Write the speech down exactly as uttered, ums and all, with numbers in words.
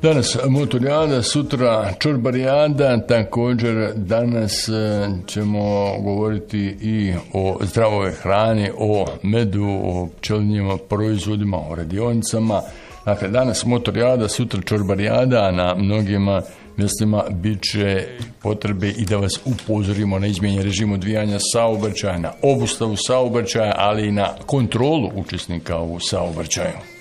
Danas motorijada, sutra čorbarijada, također danas ćemo govoriti i o zdravoj hrani, o medu, o pčelinjim proizvodima, o radionicama. Dakle, danas motorijada, sutra čorbarijada, a na mnogima mjestima bit će potrebe i da vas upozorimo na izmijenjen režim odvijanja saobraćaja, na obustavu saobraćaja, ali i na kontrolu učesnika u saobraćaju.